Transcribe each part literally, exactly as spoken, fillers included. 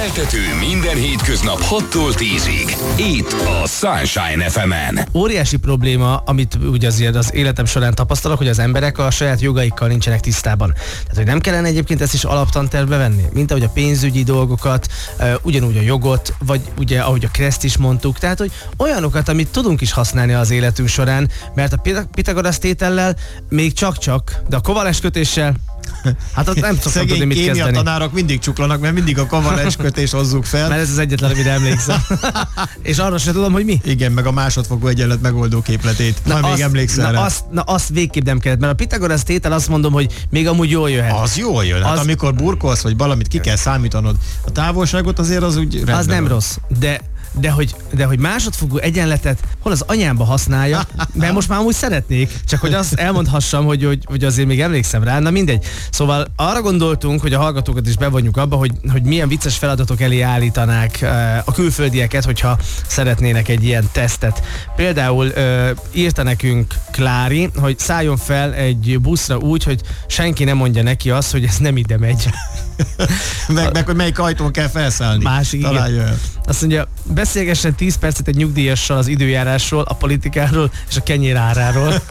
Keltető minden hétköznap hattól tízig. Itt a Sunshine ef emen. Óriási probléma, amit ugye azért az életem során tapasztalok, hogy az emberek a saját jogaikkal nincsenek tisztában. Tehát, hogy nem kellene egyébként ezt is alaptantervbe venni, mint ahogy a pénzügyi dolgokat, ugyanúgy a jogot, vagy ugye ahogy a kreszt is mondtuk, tehát, hogy olyanokat, amit tudunk is használni az életünk során, mert a Pitagorasz tétellel még csak-csak, de a kovalens kötéssel hát ott nem szoktam tudni mit kezdeni. Szegény tanárok mindig csuklanak, mert mindig a kovalens kötést hozzuk fel. Mert ez az egyetlen, amire emlékszem. És arra sem tudom, hogy mi. Igen, meg a másodfokú egyenlet megoldó képletét. Na, na még azt, emlékszel na rá. Azt, na azt végképp nem kellett, mert a Pitagorasz tétel azt mondom, hogy még amúgy jól jöhet. Az jól jön. Hát az... amikor burkolsz, vagy valamit ki kell számítanod, a távolságot azért az úgy rendben az nem van. rossz, de De hogy, de hogy másodfokú egyenletet hol az anyámba használja, mert most már amúgy szeretnék, csak hogy azt elmondhassam, hogy, hogy, hogy azért még emlékszem rá, na mindegy. Szóval arra gondoltunk, hogy a hallgatókat is bevonjuk abba, hogy, hogy milyen vicces feladatok elé állítanák a külföldieket, hogyha szeretnének egy ilyen tesztet. Például írta nekünk Klári, hogy szálljon fel egy buszra úgy, hogy senki nem mondja neki azt, hogy ez nem ide megy. meg, meg, hogy melyik ajtón kell felszállni. Másik, igen. Azt mondja, beszélgessen tíz percet egy nyugdíjassal az időjárásról, a politikáról és a kenyér áráról.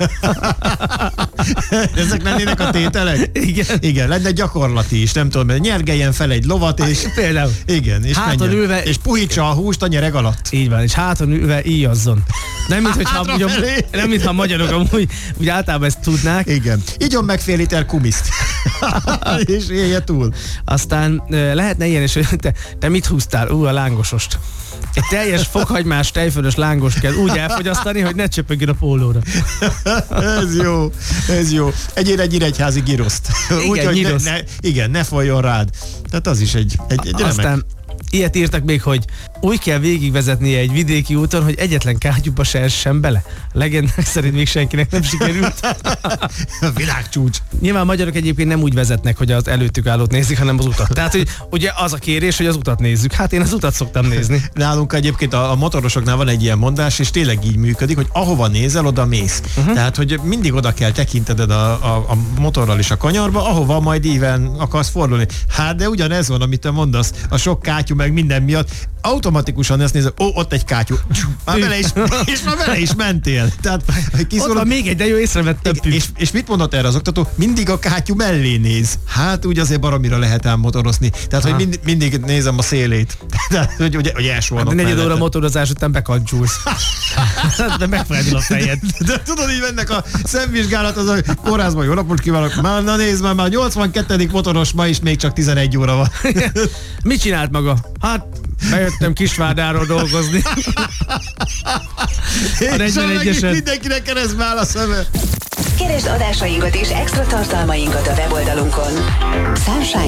Ezek lennének a tételek? Igen. Igen, lenne gyakorlati is, nem tudom, mert nyergeljen fel egy lovat, és... Hát, például. Igen, és háton ülve... És puhítsa a húst a nyereg alatt. Így van, és háton ülve íjazzon. Nem, mintha nem, mint a magyarok amúgy úgy általában ezt tudnák. Igen. Igyon meg fél liter kumiszt. És élje túl. Aztán lehetne ilyen, és te, te mit húztál? Ú, a lángosost. Egy teljes fokhagymás, tejfölös lángost kell úgy elfogyasztani, hogy ne csöpögjön a pólóra. Ez jó, ez jó. Egyél egy iregyházi giroszt. Igen, úgy, hogy girosz. ne, ne, igen, ne folyjon rád. Tehát az is egy, egy, egy Aztán remek. Ilyet írtak még, hogy úgy kell végigvezetnie egy vidéki úton, hogy egyetlen kátyúba se essen bele. Legendák szerint még senkinek nem sikerült. Világcsúcs. Nyilván a magyarok egyébként nem úgy vezetnek, hogy az előttük állót nézik, hanem az utat. Tehát, hogy ugye az a kérés, hogy az utat nézzük. Hát én az utat szoktam nézni. Nálunk egyébként a, a motorosoknál van egy ilyen mondás, és tényleg így működik, hogy ahova nézel, oda mész. Uh-huh. Tehát, hogy mindig oda kell tekintened a, a, a motorral is a kanyarba, ahova majd íven akarsz fordulni. Hát de ugyanez van, amit te mondasz, a sok kátyú meg minden miatt, automatikusan ezt nézed, ó, ott egy kátyú, már bele is, és már bele is mentél. Tehát, ott van még egy, de jó észrevettem. És, és mit mondott erre az oktató? Mindig a kátyú mellé néz. Hát úgy azért baromira lehet ám motorozni. Tehát, ha. hogy mind, mindig nézem a szélét. Tehát, hogy, hogy, hogy elsóanok hát, negyed óra motorozás után bekancsúlsz. De megfeledül a fejed. De, de tudod, így mennek a szemvizsgálat, az a kórházban, jó napot kívánok. Már, na nézd már, már nyolcvankettedik motoros, ma is még csak tizenegy óra van. Mit csinált maga? Hát, bejöttem Kisvárdáról dolgozni. A negyvenegyesen. Mindenkinek keresztbe áll a szeme. Keresd adásainkat és extra tartalmainkat a weboldalunkon. Sunshine